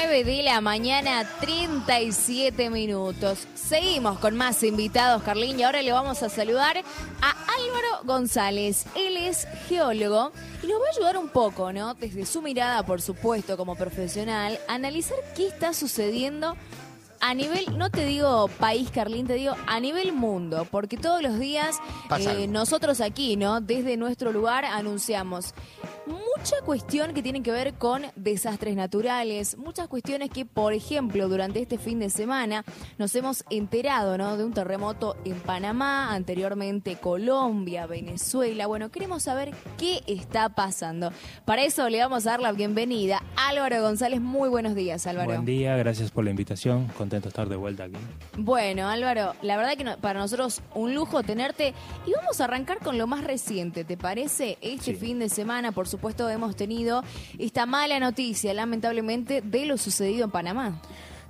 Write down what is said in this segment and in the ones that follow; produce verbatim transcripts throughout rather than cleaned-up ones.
nueve de la mañana, treinta y siete minutos. Seguimos con más invitados, Carlín, y ahora le vamos a saludar a Álvaro González. Él es geólogo y nos va a ayudar un poco, ¿no? Desde su mirada, por supuesto, como profesional, a analizar qué está sucediendo a nivel, no te digo país, Carlín, te digo a nivel mundo, porque todos los días eh, nosotros aquí, ¿no? Desde nuestro lugar anunciamos mucha cuestión que tiene que ver con desastres naturales, muchas cuestiones que, por ejemplo, durante este fin de semana nos hemos enterado, ¿no? De un terremoto en Panamá, anteriormente Colombia, Venezuela. Bueno, queremos saber qué está pasando. Para eso le vamos a dar la bienvenida a Álvaro González. Muy buenos días, Álvaro. Buen día, gracias por la invitación. Contento de estar de vuelta aquí. Bueno, Álvaro, la verdad que no, para nosotros un lujo tenerte. Y vamos a arrancar con lo más reciente, ¿te parece? Este sí. fin de semana, por supuesto, hemos tenido esta mala noticia, lamentablemente, de lo sucedido en Panamá.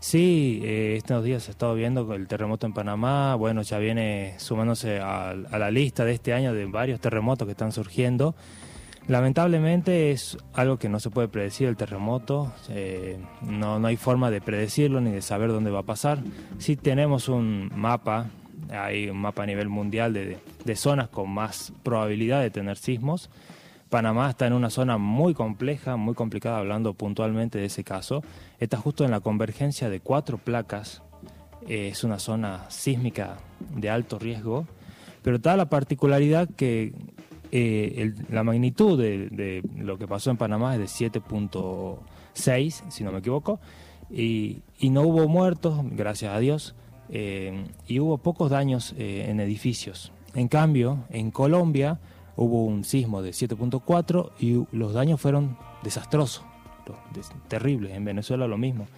Sí, eh, estos días se ha estado viendo el terremoto en Panamá. Bueno, ya viene sumándose a, a la lista de este año de varios terremotos que están surgiendo. Lamentablemente es algo que no se puede predecir, el terremoto. Eh, no, no hay forma de predecirlo ni de saber dónde va a pasar. Sí tenemos un mapa, hay un mapa a nivel mundial de, de zonas con más probabilidad de tener sismos. Panamá está en una zona muy compleja, muy complicada, hablando puntualmente de ese caso. Está justo en la convergencia de cuatro placas. Eh, es una zona sísmica de alto riesgo, pero da la particularidad que eh, el, la magnitud de, de lo que pasó en Panamá es de siete punto seis, si no me equivoco, y, y no hubo muertos, gracias a Dios, eh, y hubo pocos daños eh, en edificios. En cambio, en Colombia hubo un sismo de siete punto cuatro y los daños fueron desastrosos, terribles. En Venezuela lo mismo.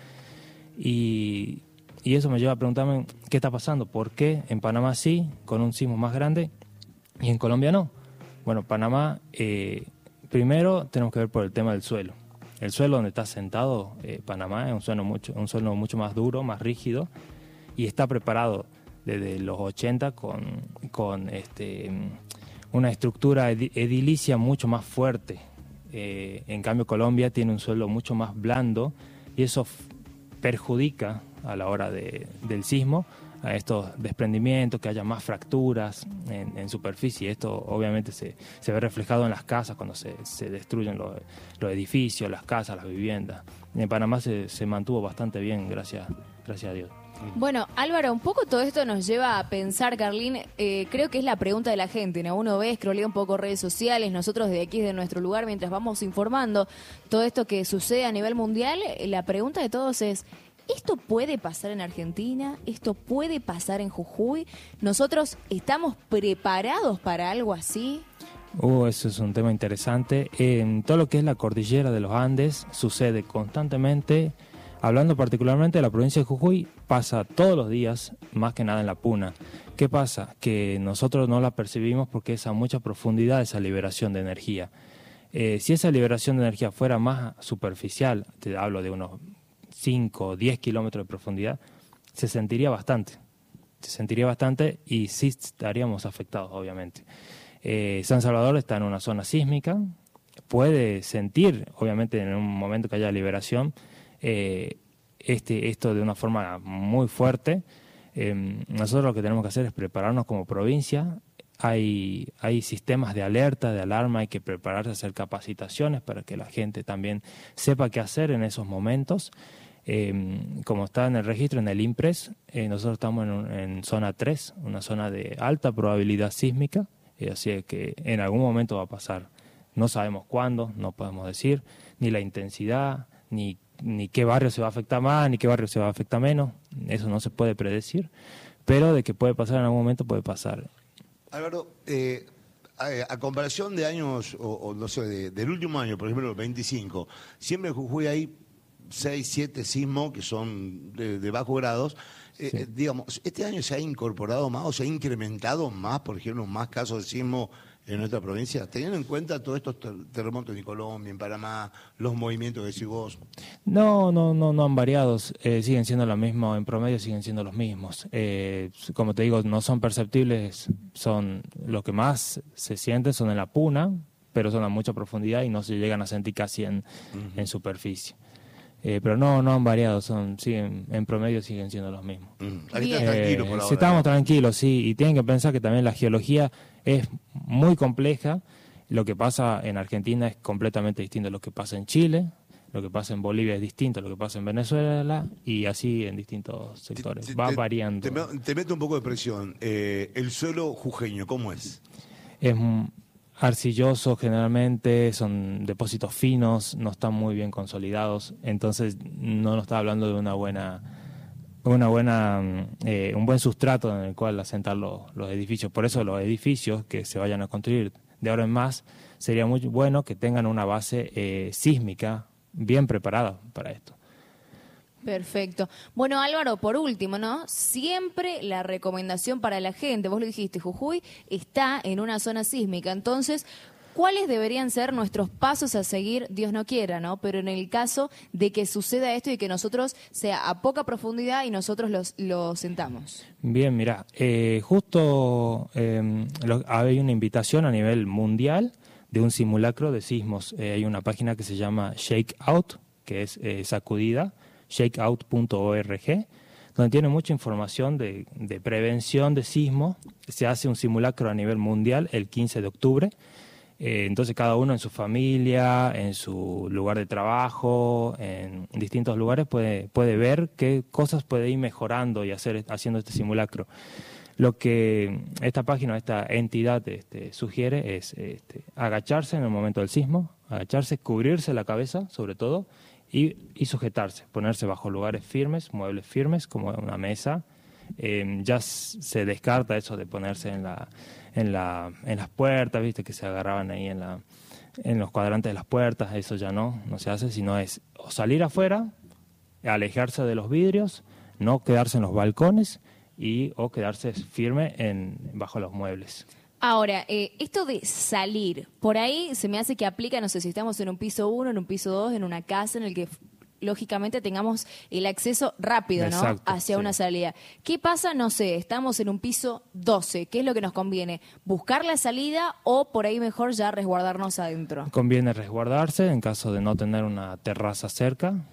Y, y eso me lleva a preguntarme qué está pasando. ¿Por qué en Panamá sí, con un sismo más grande, y en Colombia no? Bueno, Panamá, eh, primero tenemos que ver por el tema del suelo. El suelo donde está sentado eh, Panamá es un suelo, mucho, un suelo mucho más duro, más rígido, y está preparado desde los ochenta con, con este... una estructura edilicia mucho más fuerte. Eh, en cambio, Colombia tiene un suelo mucho más blando y eso perjudica a la hora de, del sismo a estos desprendimientos, que haya más fracturas en, en superficie. Esto obviamente se, se ve reflejado en las casas cuando se, se destruyen los, los edificios, las casas, las viviendas. En Panamá se, se mantuvo bastante bien, gracias, gracias a Dios. Bueno, Álvaro, un poco todo esto nos lleva a pensar, Carlín, eh, creo que es la pregunta de la gente, ¿no? Uno ve, scrollea un poco redes sociales, nosotros de aquí, de nuestro lugar, mientras vamos informando todo esto que sucede a nivel mundial, la pregunta de todos es, ¿esto puede pasar en Argentina? ¿Esto puede pasar en Jujuy? ¿Nosotros estamos preparados para algo así? Uh, eso es un tema interesante. En todo lo que es la cordillera de los Andes sucede constantemente. Hablando particularmente de la provincia de Jujuy, pasa todos los días, más que nada en la Puna. ¿Qué pasa? Que nosotros no la percibimos porque es a mucha profundidad esa liberación de energía. Eh, si esa liberación de energía fuera más superficial, te hablo de unos cinco o diez kilómetros de profundidad, se sentiría bastante. Se sentiría bastante y sí estaríamos afectados, obviamente. Eh, San Salvador está en una zona sísmica, puede sentir, obviamente en un momento que haya liberación, Eh, este, esto de una forma muy fuerte. Eh, nosotros lo que tenemos que hacer es prepararnos como provincia. Hay, hay sistemas de alerta, de alarma, hay que prepararse a hacer capacitaciones para que la gente también sepa qué hacer en esos momentos. Eh, como está en el registro, en el INPRES, eh, nosotros estamos en, en zona tres, una zona de alta probabilidad sísmica, eh, así que en algún momento va a pasar. No sabemos cuándo, no podemos decir, ni la intensidad, ni ni qué barrio se va a afectar más, ni qué barrio se va a afectar menos, eso no se puede predecir, pero de que puede pasar en algún momento, puede pasar. Álvaro, eh, a, a comparación de años, o, o no sé, de, del último año, por ejemplo, los veinticinco, siempre en Jujuy hay seis, siete sismos que son de, de bajos grados. Eh, sí. Digamos, ¿este año se ha incorporado más o se ha incrementado más, por ejemplo, más casos de sismo en nuestra provincia, teniendo en cuenta todos estos terremotos en Colombia, en Panamá, los movimientos que decís vos? No, no, no, no han variado, eh, siguen siendo los mismos, en promedio siguen siendo los mismos. Eh, como te digo, no son perceptibles, son lo que más se sienten son en la Puna, pero son a mucha profundidad y no se llegan a sentir casi en, uh-huh. en superficie. Eh, pero no no han variado, son siguen en promedio siguen siendo los mismos. Mm, Aquí Bien. están tranquilos Eh, por sí, ahora. estamos tranquilos, sí, y tienen que pensar que también la geología es muy compleja. Lo que pasa en Argentina es completamente distinto a lo que pasa en Chile, lo que pasa en Bolivia es distinto a lo que pasa en Venezuela, y así en distintos sectores. Te- Va te- variando. Te, me- te meto un poco de presión. Eh, el suelo jujeño, ¿cómo es? Es mm, arcilloso generalmente, son depósitos finos, no están muy bien consolidados, entonces no nos está hablando de una buena, una buena, mm, eh, un buen sustrato en el cual asentar los, los edificios. Por eso los edificios que se vayan a construir de ahora en más sería muy bueno que tengan una base eh, sísmica bien preparada para esto. Perfecto. Bueno, Álvaro, por último, ¿no? Siempre la recomendación para la gente, vos lo dijiste, Jujuy está en una zona sísmica, entonces, ¿cuáles deberían ser nuestros pasos a seguir? Dios no quiera, ¿no? Pero en el caso de que suceda esto y que nosotros sea a poca profundidad y nosotros los, lo sentamos. Bien, mira, eh, justo eh, lo- hay una invitación a nivel mundial de un simulacro de sismos. Eh, hay una página que se llama Shake Out, que es eh, sacudida, shakeout punto org, donde tiene mucha información de, de prevención de sismos. Se hace un simulacro a nivel mundial el quince de octubre. Eh, entonces cada uno en su familia, en su lugar de trabajo, en distintos lugares puede, puede ver qué cosas puede ir mejorando y hacer haciendo este simulacro. Lo que esta página, esta entidad este, sugiere es este, agacharse en el momento del sismo, agacharse, cubrirse la cabeza sobre todo y, y sujetarse, ponerse bajo lugares firmes, muebles firmes como una mesa. Eh, ya s- se descarta eso de ponerse en la, en la, en las puertas, viste que se agarraban ahí en la, en los cuadrantes de las puertas. Eso ya no, no se hace, sino es o salir afuera, alejarse de los vidrios, no quedarse en los balcones y o quedarse firme en bajo los muebles. Ahora, eh, esto de salir, por ahí se me hace que aplica, no sé si estamos en un piso uno, en un piso dos, en una casa en el que lógicamente tengamos el acceso rápido, ¿no? Exacto, Hacia sí. una salida. ¿Qué pasa? No sé, estamos en un piso doce, ¿qué es lo que nos conviene? ¿Buscar la salida o por ahí mejor ya resguardarnos adentro? Conviene resguardarse en caso de no tener una terraza cerca,